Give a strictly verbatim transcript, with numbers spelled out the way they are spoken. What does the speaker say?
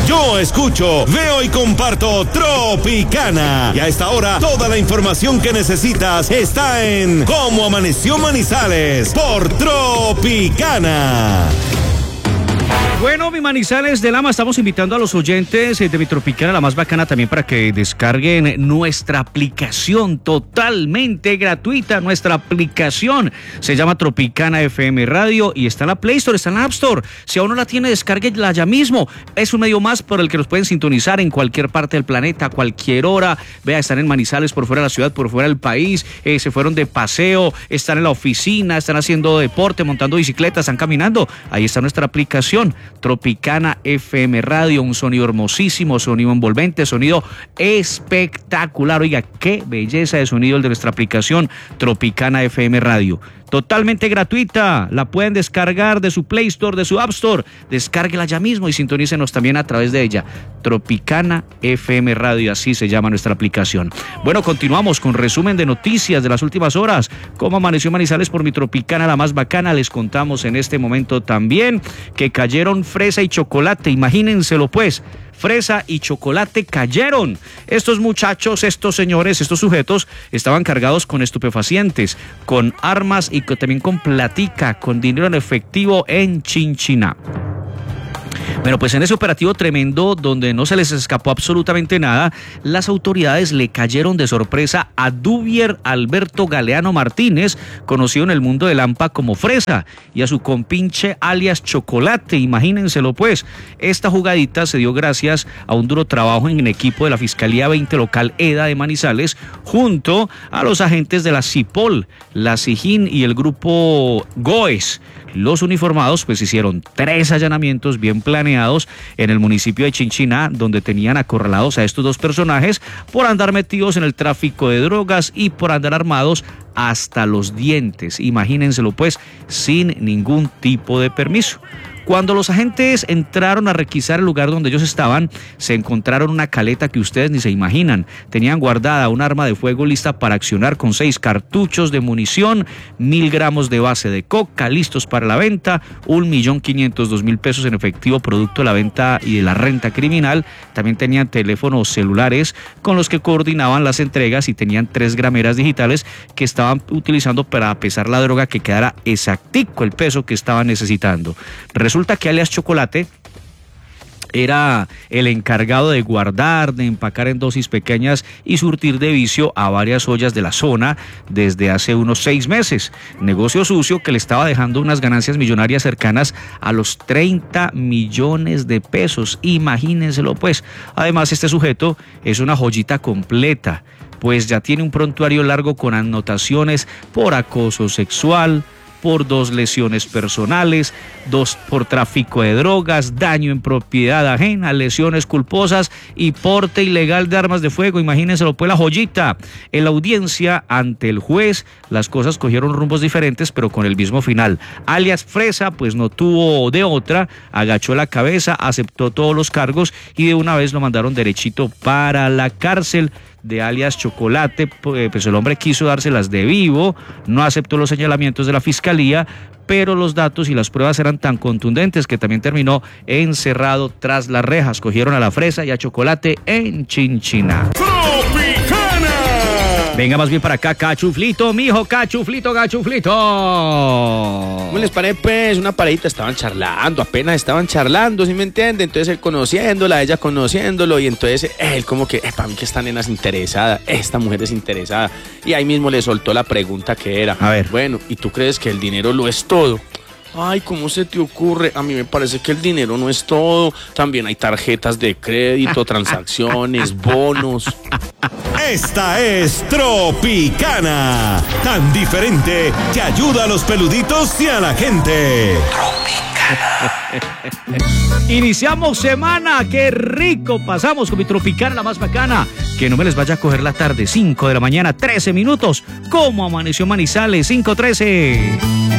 Yo escucho, veo y comparto Tropicana. Y a esta hora, toda la información que necesitas está en Cómo Amaneció Manizales por Tropicana. Bueno, mi Manizales del Ama, estamos invitando a los oyentes de mi Tropicana, la más bacana, también para que descarguen nuestra aplicación totalmente gratuita. Nuestra aplicación se llama Tropicana F M Radio y está en la Play Store, está en la App Store. Si aún no la tiene, descárguela ya mismo. Es un medio más por el que nos pueden sintonizar en cualquier parte del planeta, a cualquier hora. Vea, están en Manizales, por fuera de la ciudad, por fuera del país, eh, se fueron de paseo, están en la oficina, están haciendo deporte, montando bicicleta, están caminando. Ahí está nuestra aplicación. Tropicana F M Radio, un sonido hermosísimo, sonido envolvente, sonido espectacular. Oiga, qué belleza de sonido el de nuestra aplicación Tropicana F M Radio. Totalmente gratuita, la pueden descargar de su Play Store, de su App Store. Descárguela ya mismo y sintonícenos también a través de ella. Tropicana F M Radio, así se llama nuestra aplicación. Bueno, continuamos con resumen de noticias de las últimas horas. Cómo amaneció Manizales por mi Tropicana, la más bacana. Les contamos en este momento también que cayeron fresa y chocolate. Imagínenselo pues. Fresa y chocolate cayeron. Estos muchachos, estos señores, estos sujetos estaban cargados con estupefacientes, con armas y también con platica, con dinero en efectivo en Chinchiná. Bueno, pues en ese operativo tremendo, donde no se les escapó absolutamente nada, las autoridades le cayeron de sorpresa a Duvier Alberto Galeano Martínez, conocido en el mundo del AMPA como Fresa, y a su compinche alias Chocolate. Imagínenselo pues. Esta jugadita se dio gracias a un duro trabajo en equipo de la Fiscalía veinte Local EDA de Manizales, junto a los agentes de la CIPOL, la SIJIN y el grupo GOES. Los uniformados pues hicieron tres allanamientos bien planeados en el municipio de Chinchiná, donde tenían acorralados a estos dos personajes por andar metidos en el tráfico de drogas y por andar armados hasta los dientes. Imagínenselo pues, sin ningún tipo de permiso. Cuando los agentes entraron a requisar el lugar donde ellos estaban, se encontraron una caleta que ustedes ni se imaginan. Tenían guardada un arma de fuego lista para accionar con seis cartuchos de munición, mil gramos de base de coca listos para la venta, un millón quinientos dos mil pesos en efectivo producto de la venta y de la renta criminal. También tenían teléfonos celulares con los que coordinaban las entregas y tenían tres grameras digitales que estaban utilizando para pesar la droga, que quedara exactico el peso que estaban necesitando. Resulta que alias Chocolate era el encargado de guardar, de empacar en dosis pequeñas y surtir de vicio a varias ollas de la zona desde hace unos seis meses. Negocio sucio que le estaba dejando unas ganancias millonarias cercanas a los treinta millones de pesos. Imagínenselo pues. Además, este sujeto es una joyita completa, pues ya tiene un prontuario largo con anotaciones por acoso sexual, por dos lesiones personales, dos por tráfico de drogas, daño en propiedad ajena, lesiones culposas y porte ilegal de armas de fuego. Imagínenselo pues la joyita. En la audiencia ante el juez, las cosas cogieron rumbos diferentes, pero con el mismo final. Alias Fresa pues no tuvo de otra, agachó la cabeza, aceptó todos los cargos y de una vez lo mandaron derechito para la cárcel. De alias Chocolate, pues el hombre quiso dárselas de vivo, no aceptó los señalamientos de la fiscalía, pero los datos y las pruebas eran tan contundentes que también terminó encerrado tras las rejas. Cogieron a la Fresa y a Chocolate en Chinchiná. Venga más bien para acá, Cachuflito, mijo, Cachuflito, Cachuflito. ¿Cómo les parece pues? Una parejita, estaban charlando, apenas estaban charlando, ¿sí me entiende? Entonces él conociéndola, ella conociéndolo, y entonces él como que, eh, para mí que esta nena es interesada, esta mujer es interesada. Y ahí mismo le soltó la pregunta que era, a ver, bueno, ¿y tú crees que el dinero lo es todo? Ay, ¿cómo se te ocurre? A mí me parece que el dinero no es todo. También hay tarjetas de crédito, transacciones, bonos. Esta es Tropicana, tan diferente que ayuda a los peluditos y a la gente. Iniciamos semana, qué rico pasamos con mi Tropicana, la más bacana. Que no me les vaya a coger la tarde, cinco de la mañana, trece minutos. ¿Cómo amaneció Manizales? cinco trece.